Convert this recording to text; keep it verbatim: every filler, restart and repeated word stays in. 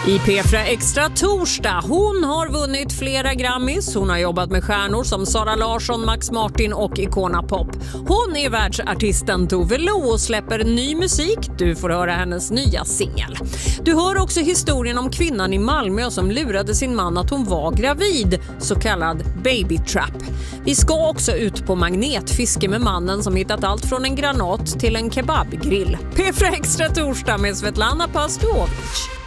I P fyra Extra torsdag. Hon har vunnit flera Grammys. Hon har jobbat med stjärnor som Sara Larsson, Max Martin och Icona Pop. Hon är världsartisten Tove Lo och släpper ny musik. Du får höra hennes nya singel. Du hör också historien om kvinnan i Malmö som lurade sin man att hon var gravid, så kallad baby trap. Vi ska också ut på magnetfiske med mannen som hittat allt från en granat till en kebabgrill. P fyra Extra torsdag med Svetlana Pastovic.